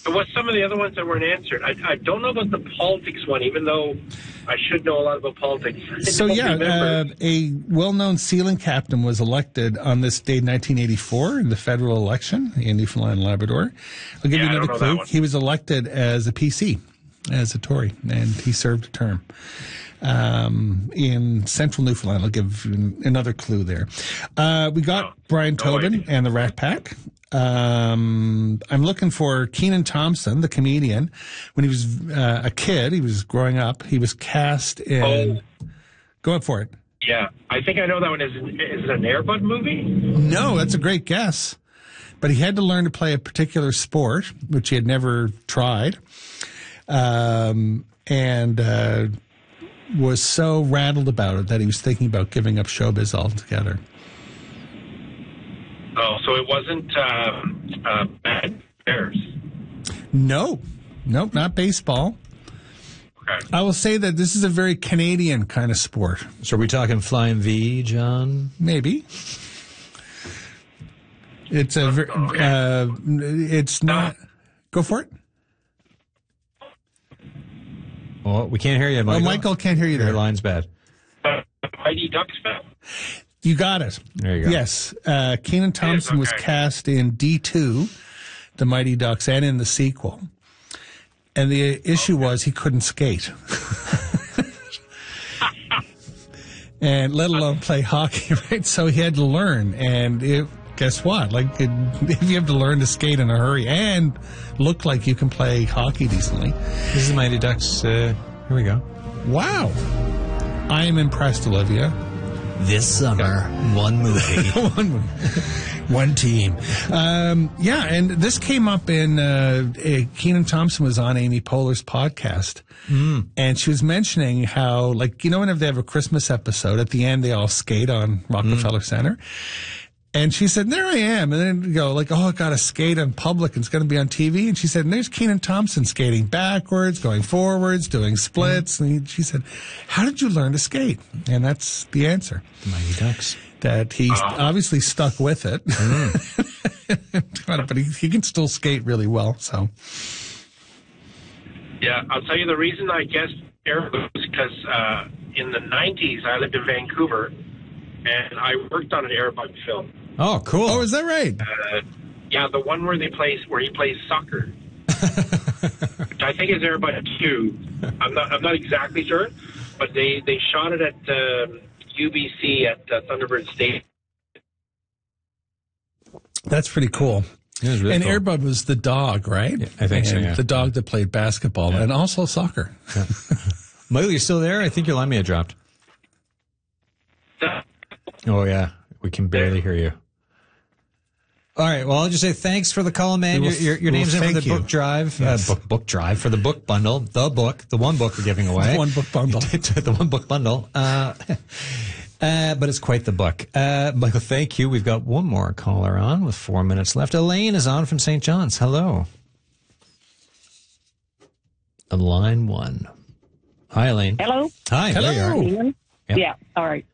It was some of the other ones that weren't answered. I don't know about the politics one, even though I should know a lot about politics. So, a well-known sealing captain was elected on this day, 1984, in the federal election in Newfoundland and Labrador. I'll give you another clue. He was elected as a PC, as a Tory, and he served a term in central Newfoundland. I'll give you another clue there. We got Brian Tobin and the Rat Pack. I'm looking for Kenan Thompson, the comedian. When he was a kid, he was growing up, he was cast in... Go up for it. Yeah, I think I know that one. Is it an Air Bud movie? No, that's a great guess. But he had to learn to play a particular sport, which he had never tried, and was so rattled about it that he was thinking about giving up showbiz altogether. Oh, so it wasn't Bad Bears? No, not baseball. Okay. I will say that this is a very Canadian kind of sport. So are we talking Flying V, John? Maybe. It's it's not. Go for it. Oh, we can't hear you, Michael. Oh, Michael can't hear you there. Your line's bad. Mighty Ducks fan? You got it. There you go. Yes. Kenan Thompson was cast in D2, The Mighty Ducks, and in the sequel. And the issue was he couldn't skate. And let alone play hockey, right? So he had to learn. And guess what? If you have to learn to skate in a hurry and look like you can play hockey decently. This is the Mighty Ducks. Here we go. Wow. I am impressed, Olivia. This summer, one movie. One team. And this came up in, Kenan Thompson was on Amy Poehler's podcast. And she was mentioning how, whenever they have a Christmas episode, at the end they all skate on Rockefeller Center. And she said, there I am. And then you go, I got to skate in public and it's going to be on TV. And she said, and there's Kenan Thompson skating backwards, going forwards, doing splits. And she said, how did you learn to skate? And that's the answer. Mighty Ducks. That he obviously stuck with it. But he can still skate really well, so. Yeah, I'll tell you the reason I guessed Air Bud was because in the 90s I lived in Vancouver and I worked on an Air Bud film. Oh, cool. Oh, is that right? Yeah, the one where he plays soccer. Which I think is Air Bud 2. I'm not exactly sure, but they shot it at UBC at Thunderbird Stadium. That's pretty cool. Really and cool. Air Bud was the dog, right? Yeah, I think so, yeah. The dog that played basketball and also soccer. Yeah. Michael, you still there? I think your line may have dropped. Oh, yeah. We can barely hear you. All right. Well, I'll just say thanks for the call, man. Your name's in for the book drive. Yes. Book drive for the book bundle. The one book we're giving away. The one book bundle. The one book bundle. But it's quite the book. Michael, thank you. We've got one more caller on with 4 minutes left. Elaine is on from St. John's. Hello. On line 1. Hi, Elaine. Hello. Hi. Hello. There you are. Yep. Yeah. All right.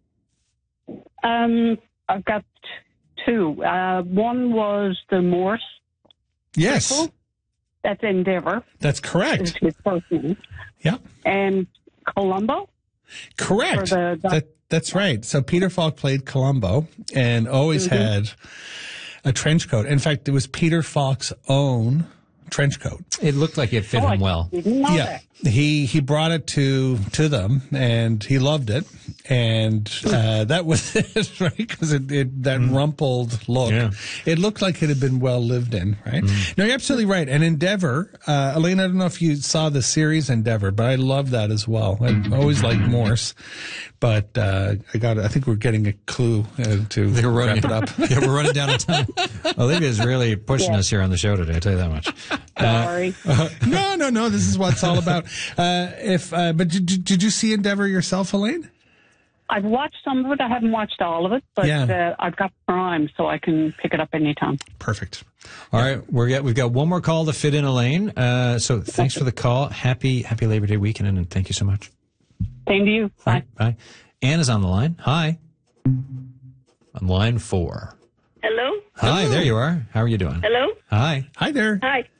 I've got two. One was the Morse. Yes. Cycle. That's Endeavour. That's correct. It's his first name. Yeah. And Columbo. Correct. That's right. So Peter Falk played Columbo and always had a trench coat. In fact, it was Peter Falk's own trench coat. It looked like it fit him well. Didn't know that. He brought it to them and he loved it, and that was it, right? Because that rumpled look, it looked like it had been well lived in, right? No, you're absolutely right. And Endeavour, Elaine, I don't know if you saw the series Endeavour, but I love that as well. I always liked Morse, but I think we're getting a clue to wrap it up. Yeah, we're running down on time. Olivia's really pushing us here on the show today. I tell you that much. Sorry. No. This is what it's all about. But did you see Endeavour yourself, Elaine? I've watched some of it. I haven't watched all of it, but I've got Prime, so I can pick it up anytime. Perfect. All right, we've got one more call to fit in, Elaine. So thanks for the call. Happy Labor Day weekend, and thank you so much. Same to you. Bye. Right, bye. Anne is on the line. Hi. On line 4. Hello? Hi, there you are. How are you doing? Hello? Hi. Hi there. Hi.